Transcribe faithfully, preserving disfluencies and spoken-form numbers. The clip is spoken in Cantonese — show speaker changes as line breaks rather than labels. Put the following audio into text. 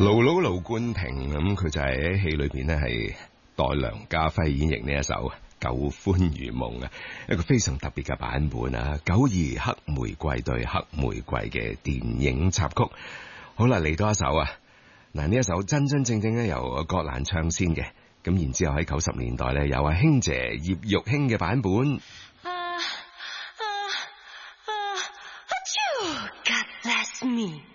盧盧盧冠廷咁，佢就係喺戲裏邊呢係代梁家輝演繹呢一首《舊歡如夢》啊，一個非常特別嘅版本啊，九二黑玫瑰對黑玫瑰嘅電影插曲。好啦，嚟多一首啊，嗱呢一首真真正正咧由葛蘭唱先嘅，咁然之後喺九十年代咧有阿卿姐葉玉卿嘅版本。
啊啊啊！God bless me。